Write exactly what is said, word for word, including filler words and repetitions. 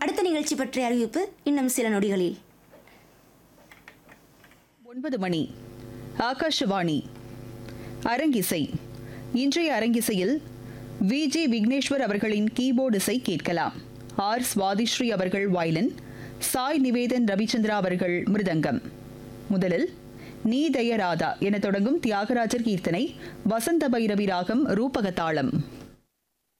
அடுத்த நிகழ்ச்சி பற்றிய அறிவிப்பு இன்னும் சில நொடிகளில். ஒன்பது மணி. ஆகாஷவாணி. அரங்கிசை. இன்றைய அரங்கிசையில் வி ஜி விக்னேஸ்வர் அவர்களின் கீபோர்டு இசை கேட்கலாம். ஆர் சுவாதிஸ்ரீ அவர்கள் வயலின், சாய் நிவேதன் ரவிச்சந்திரா அவர்கள் மிருதங்கம். முதலில் நீ தய ராதா என தொடங்கும் தியாகராஜர் கீர்த்தனை, வசந்த பைரவி ராகம், ரூபகதாளம்.